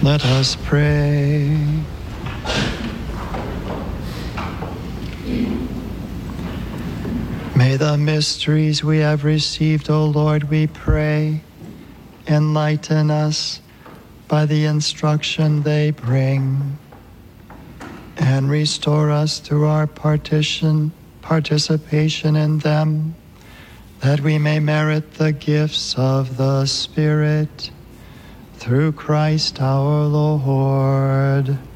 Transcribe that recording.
Let us pray. May the mysteries we have received, O Lord, we pray, enlighten us by the instruction they bring, and restore us through our participation in them, that we may merit the gifts of the Spirit, through Christ our Lord.